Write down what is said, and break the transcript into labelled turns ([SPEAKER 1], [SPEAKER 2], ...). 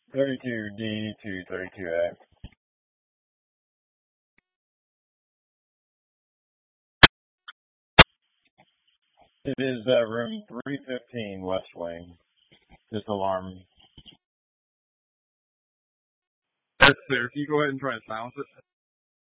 [SPEAKER 1] 32D to 32A. It is room 315, West Wing. This alarm.
[SPEAKER 2] That's clear. Can you go ahead and try to silence it?